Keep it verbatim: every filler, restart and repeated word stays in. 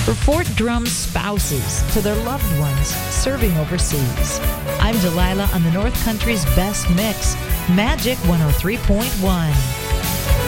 For Fort Drum spouses to their loved ones serving overseas. I'm Delilah on the North Country's best mix, Magic one oh three point one.